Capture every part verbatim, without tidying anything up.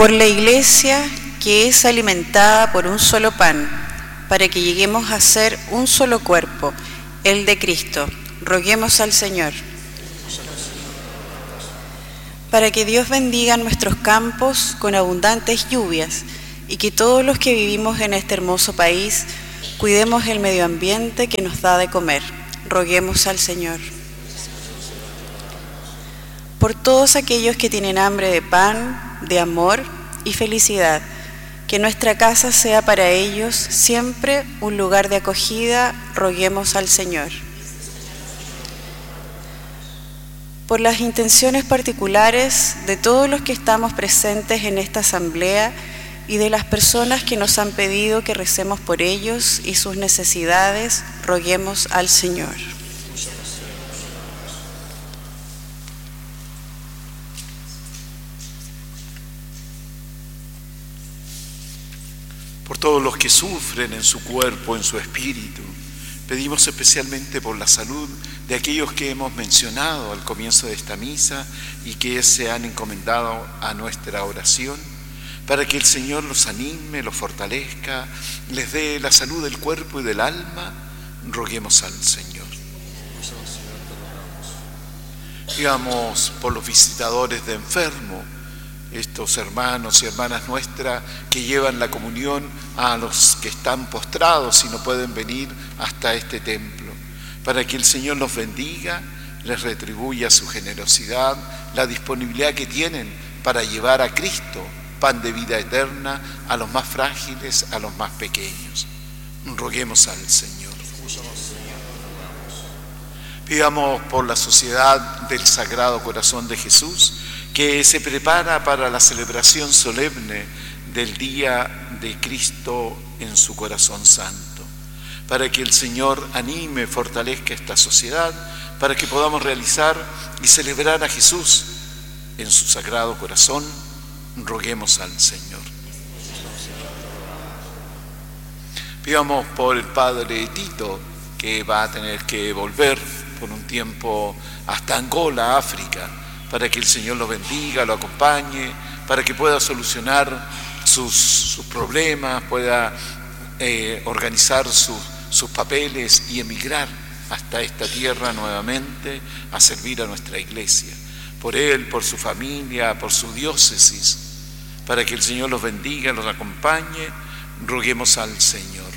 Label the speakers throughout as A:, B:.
A: por la Iglesia que es alimentada por un solo pan, para que lleguemos a ser un solo cuerpo, el de Cristo. Roguemos al Señor. Para que Dios bendiga nuestros campos con abundantes lluvias y que todos los que vivimos en este hermoso país cuidemos el medio ambiente que nos da de comer. Roguemos al Señor. Por todos aquellos que tienen hambre de pan, de amor y felicidad, que nuestra casa sea para ellos siempre un lugar de acogida, roguemos al Señor. Por las intenciones particulares de todos los que estamos presentes en esta asamblea y de las personas que nos han pedido que recemos por ellos y sus necesidades, roguemos al Señor.
B: Por todos los que sufren en su cuerpo, en su espíritu, pedimos especialmente por la salud de aquellos que hemos mencionado al comienzo de esta misa y que se han encomendado a nuestra oración, para que el Señor los anime, los fortalezca, les dé la salud del cuerpo y del alma. Roguemos al Señor. Digamos por los visitadores de enfermos, estos hermanos y hermanas nuestras que llevan la comunión a los que están postrados y no pueden venir hasta este templo, para que el Señor los bendiga, les retribuya su generosidad, la disponibilidad que tienen para llevar a Cristo, pan de vida eterna, a los más frágiles, a los más pequeños. Roguemos al Señor. Pidamos por la sociedad del Sagrado Corazón de Jesús, que se prepara para la celebración solemne del día de Cristo en su corazón santo, para que el Señor anime, fortalezca esta sociedad, para que podamos realizar y celebrar a Jesús en su Sagrado Corazón. Roguemos al Señor. Pidamos por el Padre Tito, que va a tener que volver por un tiempo hasta Angola, África, para que el Señor lo bendiga, lo acompañe, para que pueda solucionar sus, sus problemas, pueda eh, organizar sus, sus papeles y emigrar hasta esta tierra nuevamente a servir a nuestra iglesia. Por él, por su familia, por su diócesis, para que el Señor los bendiga, los acompañe, roguemos al Señor.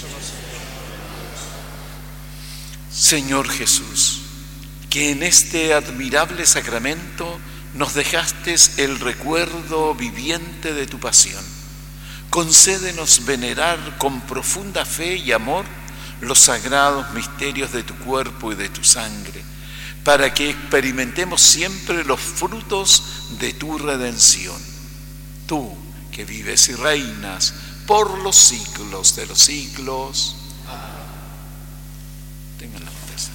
B: Señor Jesús, que en este admirable sacramento nos dejaste el recuerdo viviente de tu pasión. Concédenos venerar con profunda fe y amor los sagrados misterios de tu cuerpo y de tu sangre, para que experimentemos siempre los frutos de tu redención. Tú, que vives y reinas por los siglos de los siglos. Tengan la mesa.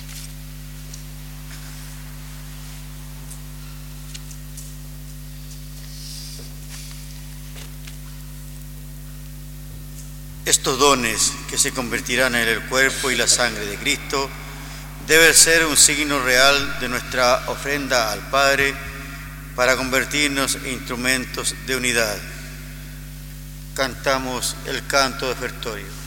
C: Estos dones que se convertirán en el cuerpo y la sangre de Cristo deben ser un signo real de nuestra ofrenda al Padre para convertirnos en instrumentos de unidad. Cantamos el canto de ofertorio.